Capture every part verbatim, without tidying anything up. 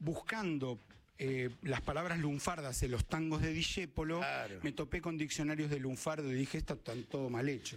buscando eh, las palabras lunfardas de los tangos de Discépolo, claro. me topé con diccionarios de lunfardo y dije, esto está todo mal hecho.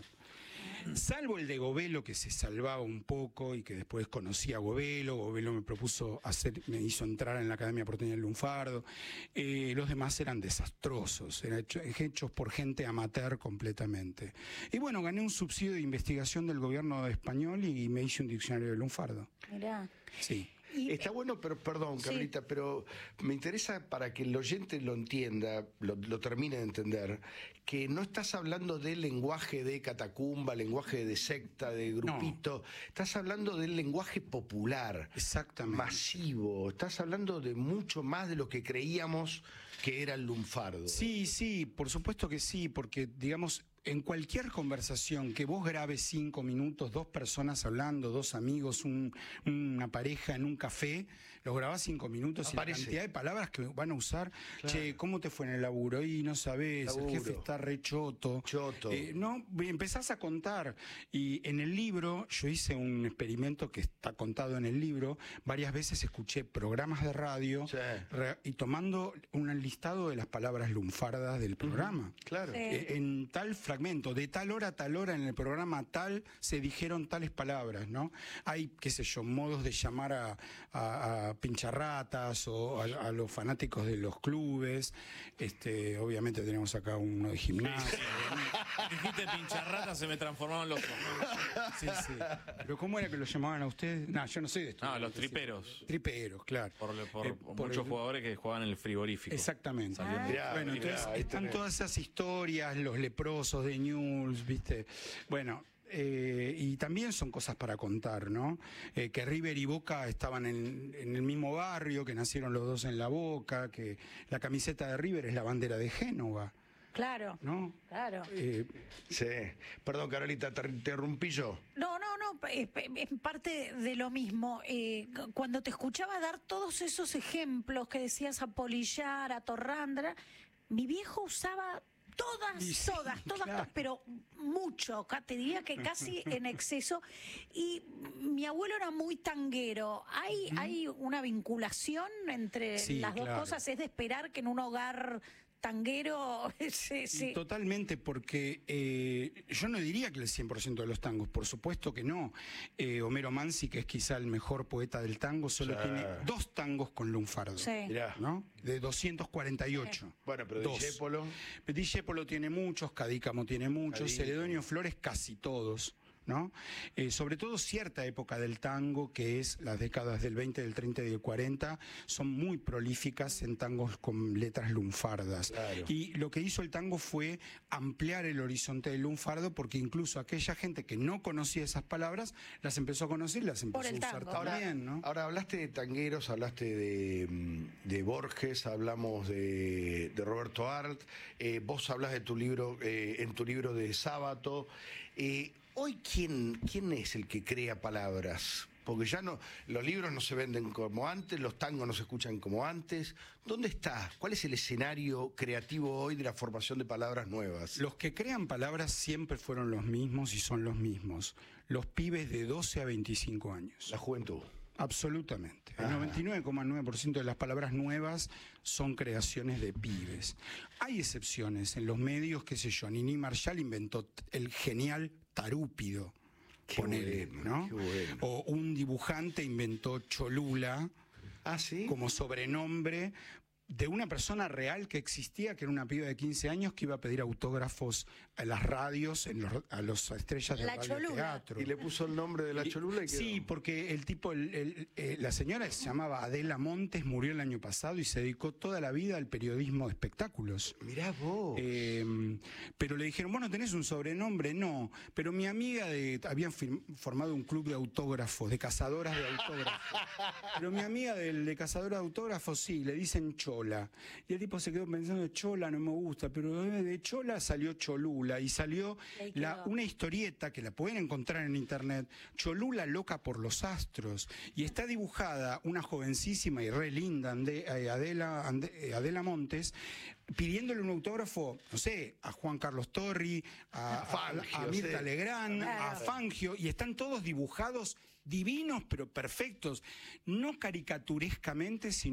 Salvo el de Govelo, que se salvaba un poco y que después conocí a Govelo. Govelo me propuso hacer, me hizo entrar en la Academia Porteña del Lunfardo. Eh, los demás eran desastrosos, eran hecho, hechos por gente amateur completamente. Y bueno, gané un subsidio de investigación del gobierno español y me hice un diccionario de lunfardo. Mirá. Sí. Y, Está bueno, pero perdón, Carlita, sí. pero me interesa para que el oyente lo entienda, lo, lo termine de entender, que no estás hablando del lenguaje de catacumba, lenguaje de secta, de grupito, no. estás hablando del lenguaje popular, exactamente, masivo, estás hablando de mucho más de lo que creíamos que era el lunfardo. Sí, sí, por supuesto que sí, porque digamos, en cualquier conversación que vos grabes cinco minutos, dos personas hablando, dos amigos, un, una pareja en un café, lo grabás cinco minutos y la cantidad de palabras que van a usar. Claro. Che, ¿cómo te fue en el laburo? Y no sabés, laburo. El jefe está re choto. Choto. Eh, no, empezás a contar. Y en el libro, yo hice un experimento que está contado en el libro. Varias veces escuché programas de radio sí. re, y tomando un listado de las palabras lunfardas del programa. Uh-huh. Claro. Sí. Eh, en tal fragmento, de tal hora a tal hora en el programa tal, se dijeron tales palabras, ¿no? Hay, qué sé yo, modos de llamar a, a, a pincharratas o a, a los fanáticos de los clubes. Este, obviamente tenemos acá uno de gimnasia. Dijiste pincharratas, se me transformaron los ojos. Sí, sí. Pero ¿cómo era que lo llamaban a ustedes? No, yo no soy de esto. No, los triperos. Triperos, claro. Por, por, eh, por por muchos el... jugadores que jugaban en el frigorífico. Exactamente. Ah. Mirá, bueno, mirá, entonces están tenés. todas esas historias, los leprosos de Newell's, ¿viste? Bueno, eh, y también son cosas para contar, ¿no? Eh, que River y Boca estaban en, en el mismo barrio, que nacieron los dos en la Boca, que la camiseta de River es la bandera de Génova. Claro, ¿no? Claro. Eh, sí. Perdón, Carolita, te interrumpí yo. No, no, no, es, es parte de lo mismo. Eh, cuando te escuchaba dar todos esos ejemplos que decías a Polillar, a Torrandra, mi viejo usaba todas, sí, todas, todas, claro. pero mucho, te diría que casi en exceso. Y mi abuelo era muy tanguero. ¿Hay, uh-huh. ¿hay una vinculación entre sí, las dos claro. cosas? ¿Es de esperar que en un hogar tanguero? Sí, sí. Totalmente, porque eh, yo no diría que el cien por ciento de los tangos, por supuesto que no. Eh, Homero Mansi, que es quizá el mejor poeta del tango, solo sí. tiene dos tangos con lunfardo, sí. ¿no? De doscientos cuarenta y ocho. Sí. Bueno, pero dos. Discépolo... Discépolo tiene muchos, Cadícamo tiene muchos, Cadícamo. Celedonio Flores casi todos. ¿No? Eh, sobre todo cierta época del tango, que es las décadas del veinte, del treinta y del cuarenta, son muy prolíficas en tangos con letras lunfardas. Claro. Y lo que hizo el tango fue ampliar el horizonte del lunfardo, porque incluso aquella gente que no conocía esas palabras, las empezó a conocer y las empezó a usar tango. también, ¿no? Ahora, hablaste de tangueros, hablaste de, de Borges, hablamos de, de Roberto Arlt, eh, vos hablas de tu libro, eh, en tu libro de Sábato. Eh, Hoy, ¿quién, ¿quién es el que crea palabras? Porque ya no, los libros no se venden como antes, los tangos no se escuchan como antes. ¿Dónde está? ¿Cuál es el escenario creativo hoy de la formación de palabras nuevas? Los que crean palabras siempre fueron los mismos y son los mismos. Los pibes de doce a veinticinco años. La juventud. Absolutamente. El noventa y nueve coma nueve por ciento de las palabras nuevas son creaciones de pibes. Hay excepciones en los medios, qué sé yo, Nini Marshall inventó el genial tarúpido, qué ponele, bueno, ¿no? Qué bueno. O un dibujante inventó Cholula, ¿ah, sí? como sobrenombre de una persona real que existía, que era una piba de quince años que iba a pedir autógrafos a las radios, en los, a las estrellas del radioteatro. Y le puso el nombre de la y, Cholula y quedó. Sí, porque el tipo, el, el, eh, la señora se llamaba Adela Montes, murió el año pasado y se dedicó toda la vida al periodismo de espectáculos. Mirá vos. Eh, pero le dijeron, bueno, ¿tenés un sobrenombre? No, pero mi amiga de, habían formado un club de autógrafos, de cazadoras de autógrafos. Pero mi amiga de, de cazadora de autógrafos, sí, le dicen Chola. Y el tipo se quedó pensando, Chola no me gusta, pero de Chola salió Cholula y salió la, una historieta que la pueden encontrar en internet, Cholula loca por los astros, y está dibujada una jovencísima y re linda Ande, eh, Adela, Ande, eh, Adela Montes pidiéndole un autógrafo, no sé, a Juan Carlos Torri, a, Fangio, a, a Mirta sí. Legrand, claro. a Fangio, y están todos dibujados divinos pero perfectos, no caricaturescamente, sino